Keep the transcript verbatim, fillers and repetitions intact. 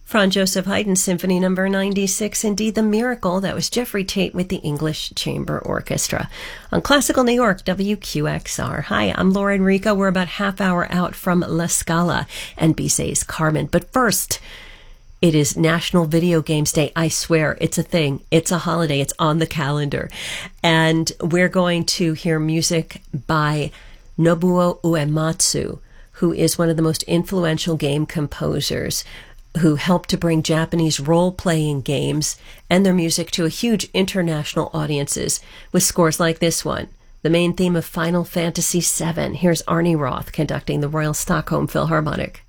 Franz Joseph Haydn Symphony Number ninety-six, indeed the Miracle. That was Jeffrey Tate with the English Chamber Orchestra on Classical New York, W Q X R. Hi, I'm Laura Enrico. We're about half hour out from La Scala and Bizet's Carmen. But first, it is National Video Games Day. I swear, it's a thing. It's a holiday. It's on the calendar. And we're going to hear music by Nobuo Uematsu, who is one of the most influential game composers who helped to bring Japanese role-playing games and their music to a huge international audiences with scores like this one, the main theme of Final Fantasy seven. Here's Arnie Roth conducting the Royal Stockholm Philharmonic.